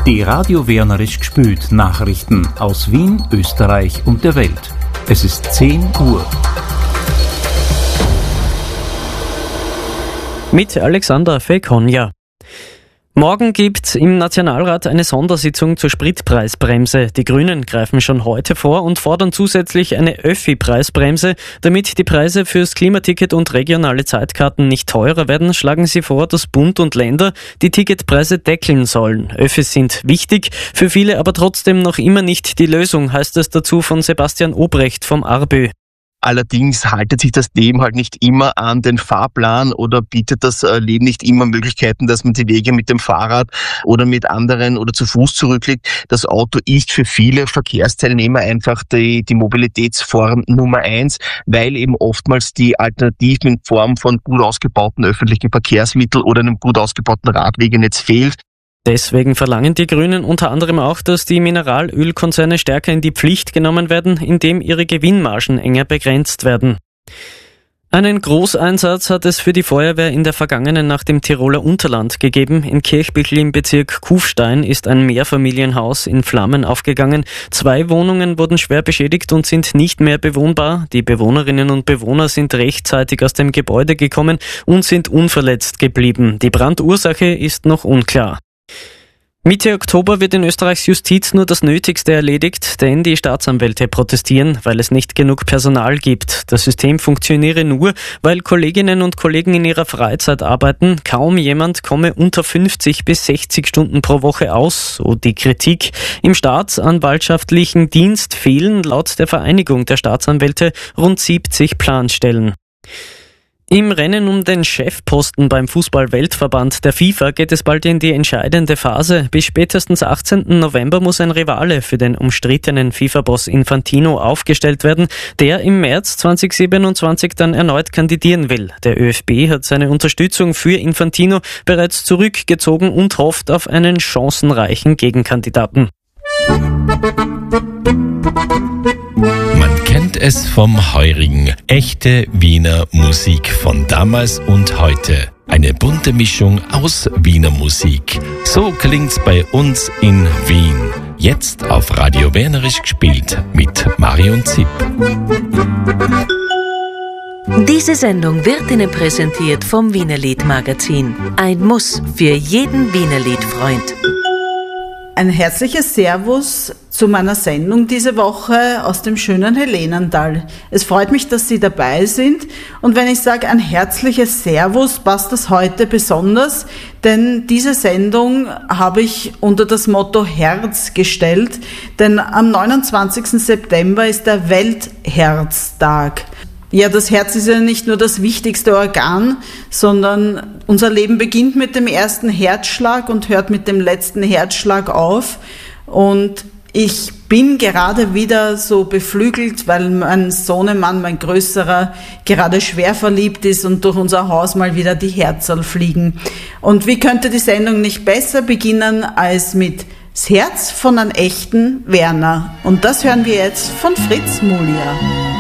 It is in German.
Die Radio Wernerisch gespült Nachrichten aus Wien, Österreich und der Welt. Es ist 10 Uhr. Mit Alexander Fekonja. Morgen gibt's im Nationalrat eine Sondersitzung zur Spritpreisbremse. Die Grünen greifen schon heute vor und fordern zusätzlich eine Öffi-Preisbremse. Damit die Preise fürs Klimaticket und regionale Zeitkarten nicht teurer werden, schlagen sie vor, dass Bund und Länder die Ticketpreise deckeln sollen. Öffis sind wichtig, für viele aber trotzdem noch immer nicht die Lösung, heißt es dazu von Sebastian Obrecht vom ARBÖ. Allerdings haltet sich das Leben halt nicht immer an den Fahrplan oder bietet das Leben nicht immer Möglichkeiten, dass man die Wege mit dem Fahrrad oder mit anderen oder zu Fuß zurücklegt. Das Auto ist für viele Verkehrsteilnehmer einfach die Mobilitätsform Nummer 1, weil eben oftmals die Alternativen in Form von gut ausgebauten öffentlichen Verkehrsmitteln oder einem gut ausgebauten Radwegenetz fehlt. Deswegen verlangen die Grünen unter anderem auch, dass die Mineralölkonzerne stärker in die Pflicht genommen werden, indem ihre Gewinnmargen enger begrenzt werden. Einen Großeinsatz hat es für die Feuerwehr in der vergangenen Nacht im Tiroler Unterland gegeben. In Kirchbichl im Bezirk Kufstein ist ein Mehrfamilienhaus in Flammen aufgegangen. 2 Wohnungen wurden schwer beschädigt und sind nicht mehr bewohnbar. Die Bewohnerinnen und Bewohner sind rechtzeitig aus dem Gebäude gekommen und sind unverletzt geblieben. Die Brandursache ist noch unklar. Mitte Oktober wird in Österreichs Justiz nur das Nötigste erledigt, denn die Staatsanwälte protestieren, weil es nicht genug Personal gibt. Das System funktioniere nur, weil Kolleginnen und Kollegen in ihrer Freizeit arbeiten. Kaum jemand komme unter 50 bis 60 Stunden pro Woche aus, so die Kritik. Im staatsanwaltschaftlichen Dienst fehlen laut der Vereinigung der Staatsanwälte rund 70 Planstellen. Im Rennen um den Chefposten beim Fußball-Weltverband der FIFA geht es bald in die entscheidende Phase. Bis spätestens 18. November muss ein Rivale für den umstrittenen FIFA-Boss Infantino aufgestellt werden, der im März 2027 dann erneut kandidieren will. Der ÖFB hat seine Unterstützung für Infantino bereits zurückgezogen und hofft auf einen chancenreichen Gegenkandidaten. Man kennt es vom Heurigen. Echte Wiener Musik von damals und heute. Eine bunte Mischung aus Wiener Musik. So klingt's bei uns in Wien. Jetzt auf Radio Wernerisch gespielt mit Marion Zipp. Diese Sendung wird Ihnen präsentiert vom Wienerlied Magazin. Ein Muss für jeden Wienerlied-Freund. Ein herzliches Servus zu meiner Sendung diese Woche aus dem schönen Helenental. Es freut mich, dass Sie dabei sind. Und wenn ich sage ein herzliches Servus, passt das heute besonders, denn diese Sendung habe ich unter das Motto Herz gestellt, denn am 29. September ist der Weltherztag. Ja, das Herz ist ja nicht nur das wichtigste Organ, sondern unser Leben beginnt mit dem ersten Herzschlag und hört mit dem letzten Herzschlag auf. Und ich bin gerade wieder so beflügelt, weil mein Sohnemann, mein Größerer, gerade schwer verliebt ist und durch unser Haus mal wieder die Herzerl fliegen. Und wie könnte die Sendung nicht besser beginnen als mit Das Herz von einem echten Werner. Und das hören wir jetzt von Fritz Mulier.